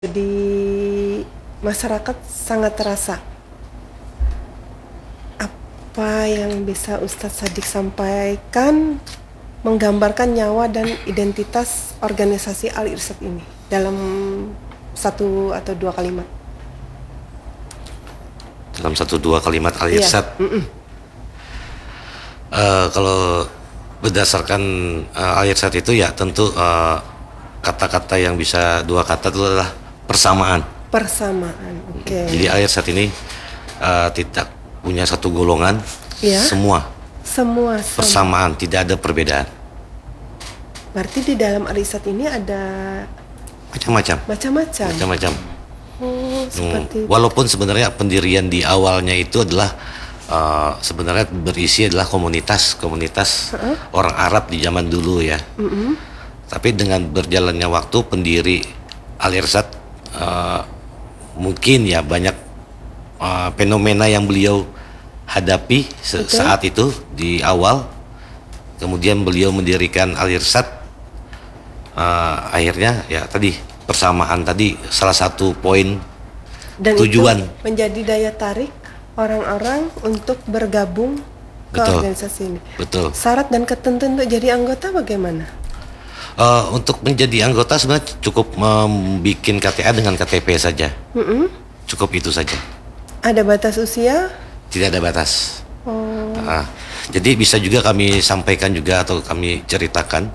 di masyarakat sangat terasa. Apa yang bisa Ustadz Sadik sampaikan menggambarkan nyawa dan identitas organisasi Al-Irsyad ini dalam satu atau dua kalimat? Dalam satu dua kalimat Al-Irsyad. Kalau berdasarkan Al-Irsyad itu ya tentu kata-kata yang bisa dua kata itu adalah persamaan. Persamaan, oke. Jadi Al-Irsyad ini tidak punya satu golongan, Ya. semua Semua sama. persamaan, tidak ada perbedaan. Berarti di dalam Al-Irsyad ini ada Macam-macam. macam-macam. Oh, seperti itu. Walaupun sebenarnya pendirian di awalnya itu adalah sebenarnya berisi adalah komunitas orang Arab di zaman dulu ya. Tapi dengan berjalannya waktu pendiri Al-Irsyad mungkin ya banyak fenomena yang beliau hadapi saat itu di awal. Kemudian beliau mendirikan Al-Irsyad, akhirnya ya tadi persamaan tadi salah satu poin Dan tujuan. itu menjadi daya tarik orang-orang untuk bergabung ke Betul. organisasi ini. Betul. Syarat dan ketentuan untuk jadi anggota bagaimana? Untuk menjadi anggota sebenarnya cukup membuat KTA dengan KTP saja. Cukup itu saja. Ada batas usia? Tidak ada batas. Oh, Jadi bisa juga kami sampaikan juga atau kami ceritakan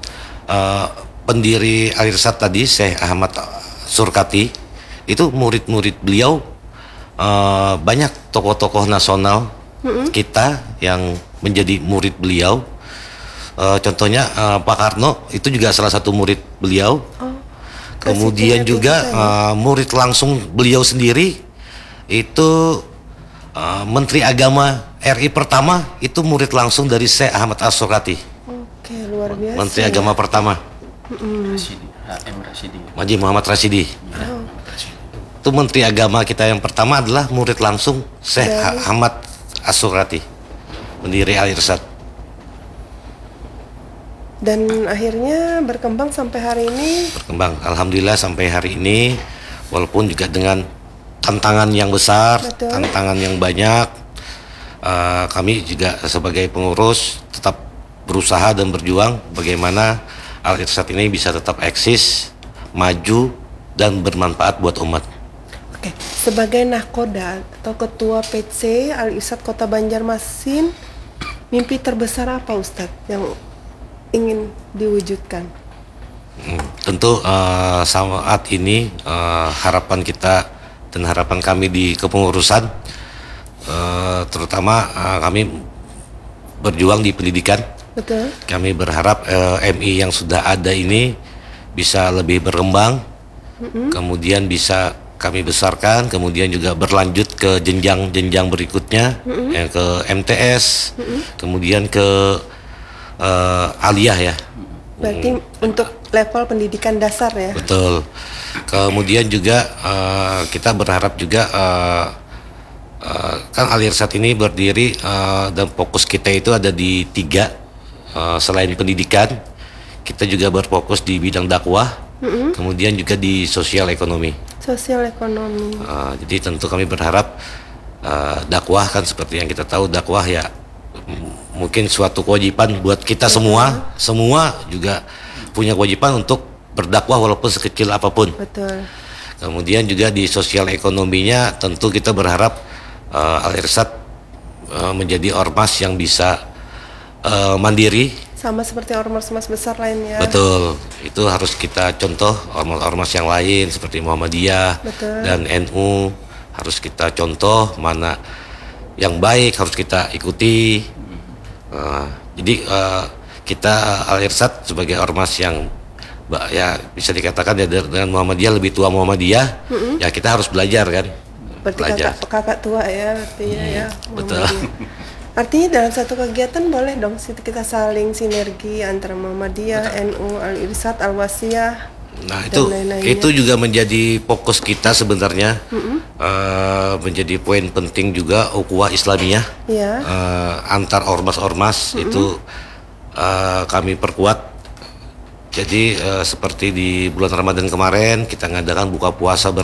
pendiri Al-Irsyad tadi Syekh Ahmad Surkati itu murid-murid beliau banyak tokoh-tokoh nasional kita yang menjadi murid beliau. Contohnya Pak Karno itu juga salah satu murid beliau. Kemudian Presiden juga murid langsung beliau sendiri itu Menteri Agama RI pertama itu murid langsung dari Syekh Ahmad As-Surkati. oke, luar biasa. Menteri Agama pertama. Rasidi, HM Rasidi. Haji Muhammad Rasidi. Itu Menteri Agama kita yang pertama adalah murid langsung Syekh Ahmad As-Surkati, pendiri Al-Irsyad. Dan akhirnya berkembang sampai hari ini. Berkembang alhamdulillah sampai hari ini, walaupun juga dengan tantangan yang besar, Betul. tantangan yang banyak, kami juga sebagai pengurus tetap berusaha dan berjuang bagaimana Al-Irsyad ini bisa tetap eksis, maju dan bermanfaat buat umat. Oke, sebagai nahkoda atau ketua PC Al-Irsyad Kota Banjarmasin, mimpi terbesar apa Ustadz yang ingin diwujudkan? Tentu saat ini harapan kita dan harapan kami di kepengurusan, terutama kami berjuang di pendidikan. Betul. Kami berharap MI yang sudah ada ini bisa lebih berkembang, kemudian bisa kami besarkan, kemudian juga berlanjut ke jenjang-jenjang berikutnya, yang ke MTS, kemudian ke aliyah ya. Berarti untuk level pendidikan dasar ya. Betul. Kemudian juga kita berharap juga kan Al-Irsyad ini berdiri dan fokus kita itu ada di tiga. Selain pendidikan, kita juga berfokus di bidang dakwah, kemudian juga di sosial ekonomi. Sosial ekonomi. Jadi tentu kami berharap dakwah kan seperti yang kita tahu dakwah ya mungkin suatu kewajiban buat kita semua juga punya kewajiban untuk berdakwah walaupun sekecil apapun. Betul. Kemudian juga di sosial ekonominya tentu kita berharap Al-Irsyad menjadi ormas yang bisa mandiri. Sama seperti ormas-ormas besar lainnya. Betul, itu harus kita contoh ormas-ormas yang lain seperti Muhammadiyah Betul. dan NU harus kita contoh, mana yang baik harus kita ikuti. Jadi kita Al-Irsyad sebagai ormas yang ya bisa dikatakan ya dengan Muhammadiyah lebih tua Muhammadiyah, ya kita harus belajar kan. Berarti kakak tua ya artinya ya. Betul. Muhammadiyah. Artinya dalam satu kegiatan boleh dong kita saling sinergi antara Muhammadiyah, NU, Al-Irsyad, Al-Wasiyah. Nah dan lain-lainnya. itu juga menjadi fokus kita sebenarnya, menjadi poin penting juga ukhuwah Islamiyah Ya. antar ormas-ormas itu kami perkuat Jadi seperti di bulan Ramadan kemarin kita ngadakan buka puasa